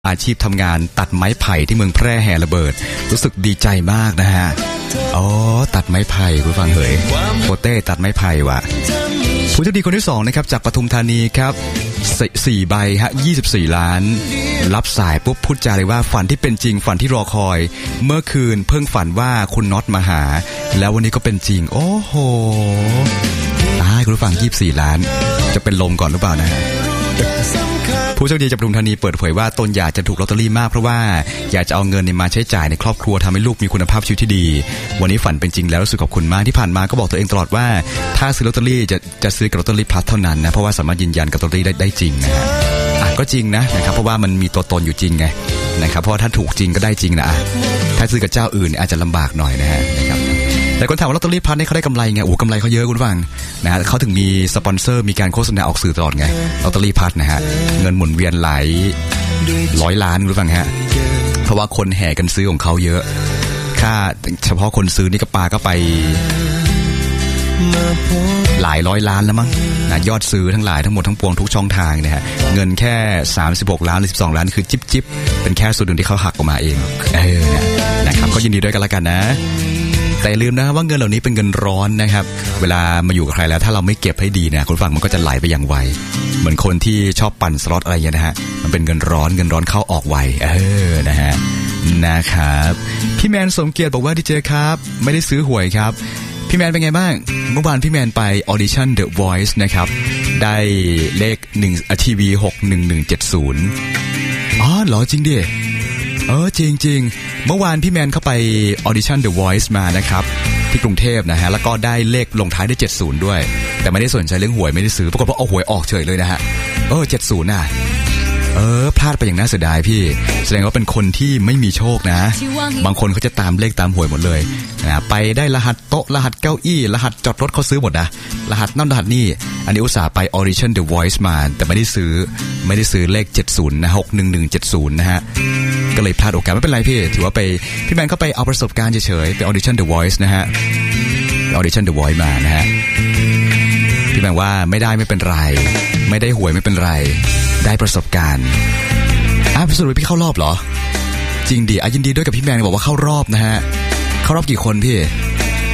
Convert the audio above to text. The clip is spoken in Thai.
อาชีพทำงานตัดไม้ไผ่ที่เมืองแพร่แห่ระเบิดรู้สึกดีใจมากนะฮะอ๋อตัดไม้ไผ่คุณฟังเหยโปเต้ตัดไม้ไผ่ว่ะผู้โชคดีคนที่2นะครับจากปทุมธานีครับ4ใบฮะ24ล้านรับสายปุ๊บพูดจาเลยว่าฝันที่เป็นจริงฝันที่รอคอยเมื่อคืนเพิ่งฝันว่าคุณน็อตมาหาแล้ววันนี้ก็เป็นจริงโอ้โหคุณผู้ฟัง24ล้านจะเป็นลมก่อนหรือเปล่านะฮะผู้โชคดีจากปทุมธานีเปิดเผยว่าตนอยากจะถูกลอตเตอรี่มากเพราะว่าอยากจะเอาเงินมาใช้จ่ายในครอบครัวทำให้ลูกมีคุณภาพชีวิตที่ดีวันนี้ฝันเป็นจริงแล้วรู้สึกขอบคุณมากที่ผ่านมาก็บอกตัวเองตลอดว่าถ้าซื้อลอตเตอรี่จะซื้อกับลอตเตอรี่พลัสเท่านั้นนะเพราะว่าสามารถยืนยันกับลอตเตอรี่ได้จริงนะฮะก็จริงนะครับเพราะว่ามันมีตัวตนอยู่จริงไงนะครับเพราะถ้าถูกจริงก็ได้จริงนะถ้าซื้อกับเจ้าอื่นอาจจะลำบากหน่อยนะครับแต่คนถามว่าลอตเตอรี่พลัสนี่เขาได้กำไรไงกำไรเขาเยอะคุณฟังนะเขาถึงมีสปอนเซอร์มีการโฆษณาออกสื่อตลอดไงลอตเตอรี่พลัสนะฮะเงินหมุนเวียนหลาย100 ล้านคุณฟังฮะเพราะว่าคนแห่กันซื้อของเขาเยอะค่าเฉพาะคนซื้อนี่ก็ปาก็ไปหลายร้อยล้านแล้วมั้งนะยอดซื้อทั้งหลายทั้งหมดทั้งปวงทุกช่องทางนะฮะเงินแค่36ล้านหรือ12ล้านคือจิ๊บเป็นแค่ส่วนหนึ่งที่เขาหักออกมาเองนะครับก็ยินดีด้วยกันละกันนะแต่ลืมนะว่าเงินเหล่านี้เป็นเงินร้อนนะครับเวลามาอยู่กับใครแล้วถ้าเราไม่เก็บให้ดีนะคนฟังมันก็จะไหลไปอย่างไวเหมือนคนที่ชอบปั่นสล็อตอะไรอย่างเงี้ยนะฮะมันเป็นเงินร้อนเข้าออกไวนะฮะนะครับพี่แมนสมเกียรติบอกว่าดีเจครับไม่ได้ซื้อหวยครับพี่แมนเป็นไงบ้างเมื่อวานพี่แมนไปออดิชั่น The Voice นะครับได้เลข1 TV 61170เหรอจริงดิจริงเมื่อวานพี่แมนเข้าไปออดิชั่น The Voice มานะครับที่กรุงเทพนะฮะแล้วก็ได้เลขลงท้ายด้วย70ด้วยแต่ไม่ได้สนใจเรื่องหวยไม่ได้ซื้อปรากฏว่าเอาหวยออกเฉยเลยนะฮะ70น่ะพลาดไปอย่างน่าเสียดายพี่แสดงว่าเป็นคนที่ไม่มีโชคนะบางคนเขาจะตามเลขตามหวยหมดเลยนะไปได้รหัสโต๊ะรหัสเก้าอี้รหัสจอดรถเขาซื้อหมดนะรหัสนั่นรหัสนี่อันนี้อุตส่าห์ไป Audition The Voice มาแต่ไม่ได้ซื้อเลข70นะ61170นะฮะก็เลยพลาดโอกาสไม่เป็นไรพี่ถือว่าไปพี่แมนเข้าไปเอาประสบการณ์เฉยๆไป Audition The Voice นะฮะ Audition The Voice มานะฮะพี่แมนว่าไม่ได้ไม่เป็นไรไม่ได้หวยไม่เป็นไรได้ประสบการณ์พี่สุรวิทย์พี่เข้ารอบเหรอจริงดิยินดีด้วยกับพี่แมนบอกว่าเข้ารอบนะฮะเข้ารอบกี่คนพี่